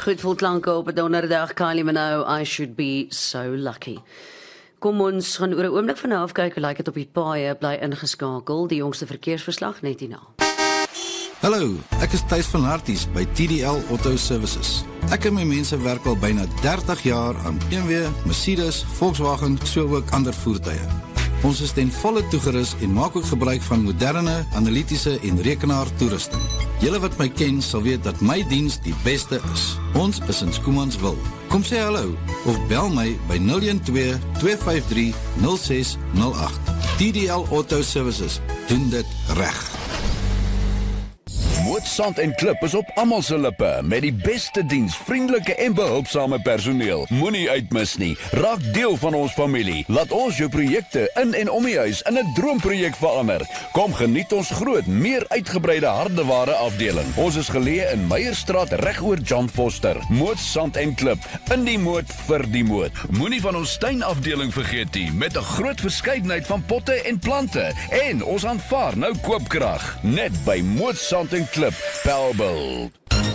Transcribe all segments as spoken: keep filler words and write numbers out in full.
Goed vol klanke op 'n donderdag, Kylie Minogue, I should be so lucky. Kom ons gaan oor 'n oomblik van nou af kyk hoe lyk dit op die paaie, bly ingeskakel, die jongste verkeersverslag net hierna. Hallo, ek is Thys van Harties by T D L Auto Services. Ek en my mense werk al byna dertig jaar aan B M W, Mercedes, Volkswagen, so ook ander voertuie. Ons is ten volle toegerus en maak ook gebruik van moderne, analitiese en rekenaar toerusting. Julle wat my ken sal weet dat my diens die beste is. Ons is in Schoemansville. Kom sê hallo of bel my by nul een twee, twee vyf drie, nul ses nul agt. T D L Auto Services doen dit reg. Moot Sand en Klip is op almal se lippe met die beste diens, vriendelike en behulpsame personeel. Moenie uitmis nie. Raak deel van ons familie. Laat ons jou projekte in en om die huis in 'n droomprojek verander. Kom geniet ons groot, meer uitgebreide hardeware afdeling. Ons is geleë in Meyerstraat reg oor John Foster. Moot Sand en Klip, in die moot vir die moot. Moenie van ons tuinafdeling vergeet nie, met 'n groot verskeidenheid van potte en plante. En ons aanvaar nou koopkrag. Net by Moot Sand en Klip, Pelbel.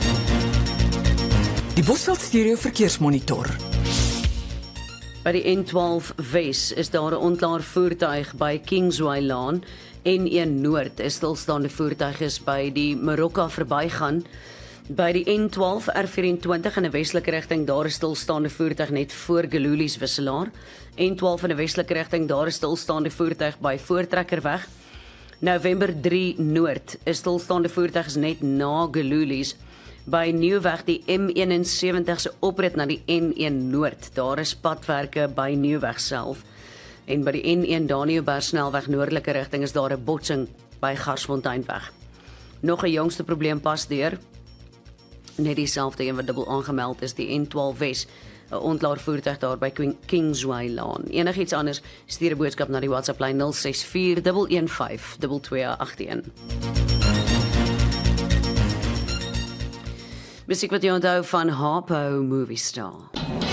Die Bosveld Stereo Verkeersmonitor. By die N twaalf Wes is daar 'n onklaar voertuig by Kingsway Laan. N een Noord is stilstaande voertuig is by die Marokka verbygaan. By die N twaalf R vyf-en-twintig in 'n westelike rigting, daar is stilstaande voertuig net voor Gelulies wisselaar. N twaalf in 'n westelike rigting, daar is stilstaande voertuig by Voortrekkerweg. November drie Noord is stilstaande voertuig is net na Gelulies. By Nieuwweg die M eenensewentig se oprit na die N een Noord. Daar is padwerke by Nieuwweg self. En by die N een Daniëlberg snelweg noordelike rigting is daar 'n botsing by Garsfonteinweg. Nog 'n jongste probleem pas deur. Net dieselfde een wat dubbel aangemeld is, die N twaalf Wes. 'n Ontlaar voertuig daar by Kingsway Laan. Enigiets anders, stuur 'n boodskap na die WhatsApp lyn nul ses vier, een een vyf, twee twee agt een. Musiek wat jy onthou van Harpo Movie Star.